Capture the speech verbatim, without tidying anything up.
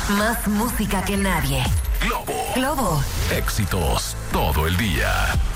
Más música que nadie. Globo. Globo. Éxitos todo el día.